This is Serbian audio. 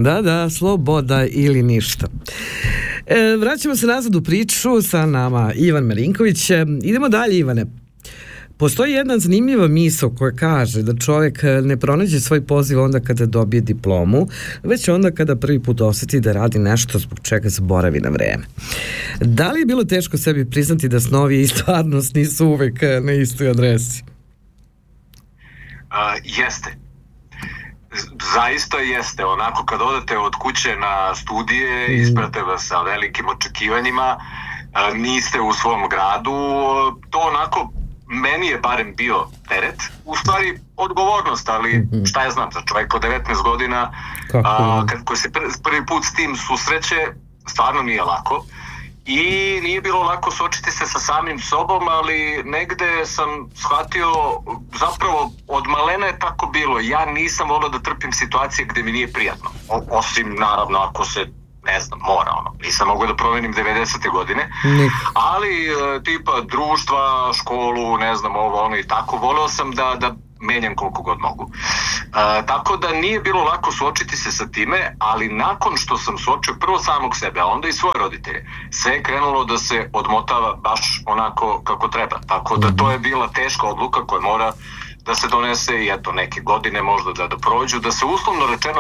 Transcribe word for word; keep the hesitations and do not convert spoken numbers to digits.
Da, da, sloboda ili ništa. E, vraćamo se nazad u priču, sa nama Ivan Marinković. E, idemo dalje, Ivane. Postoji jedna zanimljiva misao koja kaže da čovjek ne pronađe svoj poziv onda kada dobije diplomu, već onda kada prvi put osjeti da radi nešto zbog čega zaboravi na vreme. Da li je bilo teško sebi priznati da snovi i stvarnost nisu uvek na istoj adresi? Uh, jeste. Zaista jeste. Onako kad odete od kuće na studije, mm. isprate vas sa velikim očekivanjima, uh, niste u svom gradu, to onako meni je barem bio teret, u stvari odgovornost, ali šta ja znam, za čovjek od devetnaest godina a, kad, koji se prvi put s tim susreće, stvarno nije lako i nije bilo lako suočiti se sa samim sobom, ali negde sam shvatio, zapravo od malena je tako bilo, ja nisam volio da trpim situacije gde mi nije prijatno, o, osim naravno ako se ne znam, mora ono, nisam mogao da promenim devedesete godine, ne. ali tipa društva, školu, ne znam, ovo, ono i tako, voleo sam da, da menjam koliko god mogu. E, tako da nije bilo lako suočiti se sa time, ali nakon što sam suočio prvo samog sebe, a onda i svoje roditelje, sve je krenulo da se odmotava baš onako kako treba. Tako da to je bila teška odluka koja mora da se donese i eto neke godine možda da, da prođu, da se uslovno rečeno